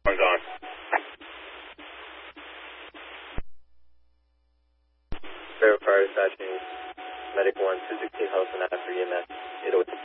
One's on. Verify dispatching Medic 1 216 Houston after EMS 808.